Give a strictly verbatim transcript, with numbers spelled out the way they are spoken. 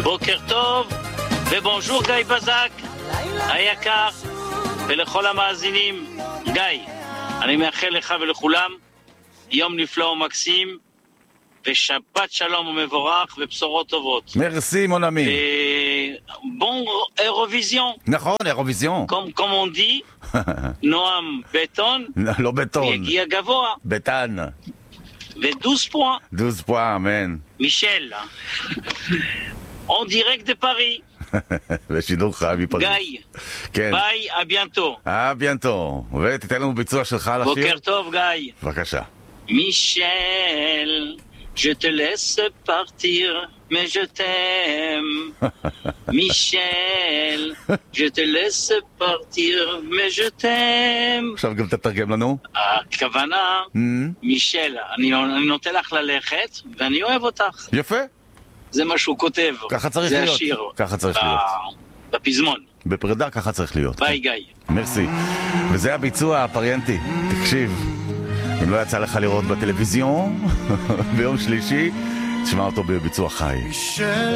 בוקר טוב, ובונז'ור גיא בזק, היקר, ולכל המאזינים. גיא, אני מאחל לך ולכולם יום נפלא ומקסים, ושבת שלום ומבורך, ובשורות טובות. מרסי, מון עמי. בון אירוויזיון. נכון, אירוויזיון. כמו on dit, נועם בטון, לא בטון. יגיע גבוה. בטן. ו-douze points. douze points, אמן. מישל. En direct de Paris. בשידור חי מפריז. גיא. כן. ביי, à bientôt. אה, ביינטו. ותתן לנו ביצוע שלך על השיר. בוקר טוב, גיא. בבקשה. מישל, je te laisse partir, mais je t'aime. מישל, je te laisse partir, mais je t'aime. עכשיו גם תתרגם לנו. הכוונה, מישל, אני נותן לך ללכת, ואני אוהב אותך. יפה. זה מה שהוא כותב. ככה צריך זה להיות. השיר. ככה צריך להיות. בפזמון. בפרידה ככה צריך להיות. ביי גיא. מרסי. וזה הביצוע הפריינטי. תקשיב, אם לא יצא לך לראות בטלוויזיון ביום שלישי, תשמע אותו בביצוע חי.